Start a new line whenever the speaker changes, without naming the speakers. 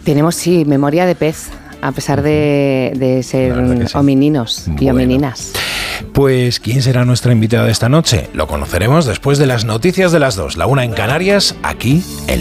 Tenemos, sí, memoria de pez, a pesar de ser homininos y homininas.
Pues, ¿quién será nuestra invitada de esta noche? Lo conoceremos después de las noticias de las 2, la 1 en Canarias, aquí en